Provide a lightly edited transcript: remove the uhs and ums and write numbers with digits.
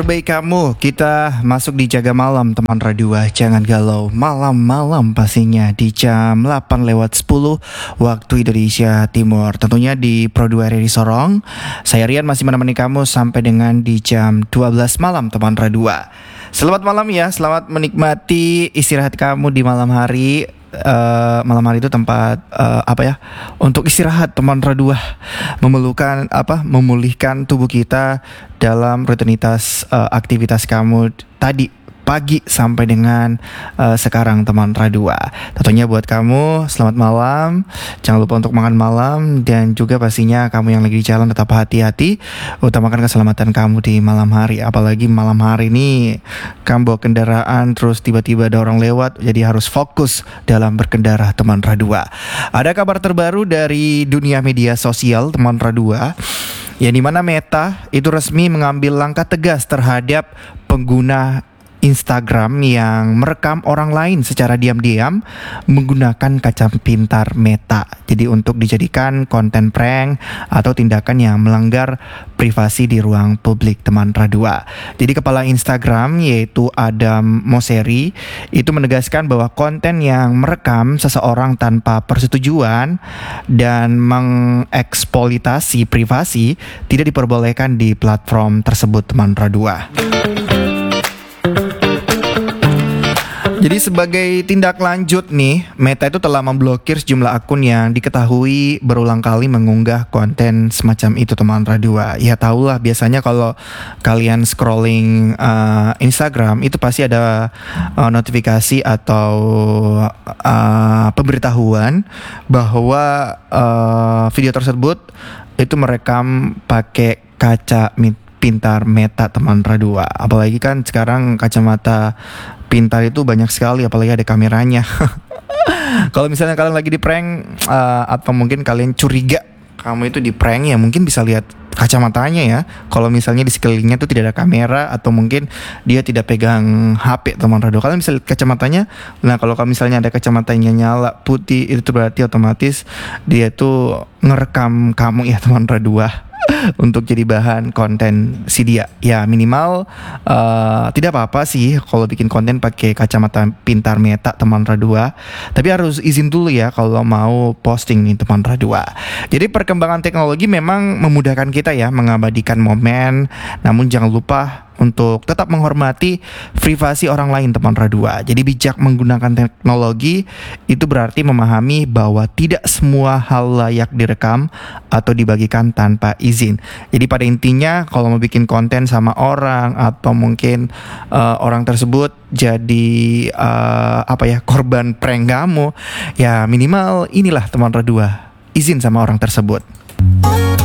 terbaik kamu. Kita masuk di Jaga Malam teman Radua. Jangan galau, malam-malam pastinya di jam 8:10 waktu Indonesia Timur. Tentunya di Pro 2 RRI Sorong. Saya Rian masih menemani kamu sampai dengan di jam 12 malam teman Radua. Selamat malam ya, selamat menikmati istirahat kamu di malam hari. Malam hari itu tempat untuk istirahat teman Radua, memulihkan tubuh kita dalam rutinitas aktivitas kamu tadi pagi sampai dengan sekarang teman Radua. Tentunya buat kamu selamat malam, jangan lupa untuk makan malam, dan juga pastinya kamu yang lagi di jalan tetap hati-hati, utamakan keselamatan kamu di malam hari. Apalagi malam hari ini kamu bawa kendaraan terus tiba-tiba ada orang lewat, jadi harus fokus dalam berkendara teman Radua. Ada kabar terbaru dari dunia media sosial teman Radua, yang dimana Meta itu resmi mengambil langkah tegas terhadap pengguna Instagram yang merekam orang lain secara diam-diam menggunakan kaca pintar Meta. Jadi untuk dijadikan konten prank atau tindakan yang melanggar privasi di ruang publik teman Radua. Jadi kepala Instagram yaitu Adam Mosseri itu menegaskan bahwa konten yang merekam seseorang tanpa persetujuan dan mengeksploitasi privasi tidak diperbolehkan di platform tersebut teman Radua. Jadi sebagai tindak lanjut nih, Meta itu telah memblokir sejumlah akun yang diketahui berulang kali mengunggah konten semacam itu teman Radua. Ya tahulah biasanya kalau kalian scrolling Instagram itu pasti ada notifikasi atau pemberitahuan bahwa video tersebut itu merekam pakai kaca pintar Meta teman Radua. Apalagi kan sekarang kacamata pintar itu banyak sekali, apalagi ada kameranya. Kalau misalnya kalian lagi di prank atau mungkin kalian curiga kamu itu di prank, ya mungkin bisa lihat kacamatanya ya. Kalau misalnya di sekelilingnya itu tidak ada kamera atau mungkin dia tidak pegang HP teman Radua, kalian bisa lihat kacamatanya. Nah kalau misalnya ada kacamatanya nyala putih, itu berarti otomatis dia itu ngerekam kamu ya teman Radua. Untuk jadi bahan konten si dia. Ya minimal tidak apa-apa sih kalau bikin konten pakai kacamata pintar Meta teman Radua, tapi harus izin dulu ya kalau mau posting nih teman Radua. Jadi perkembangan teknologi memang memudahkan kita ya mengabadikan momen, namun jangan lupa untuk tetap menghormati privasi orang lain teman Radua. Jadi bijak menggunakan teknologi itu berarti memahami bahwa tidak semua hal layak direkam atau dibagikan tanpa izin. Jadi pada intinya kalau mau bikin konten sama orang atau mungkin orang tersebut jadi korban prank kamu, ya minimal inilah teman Radua, izin sama orang tersebut.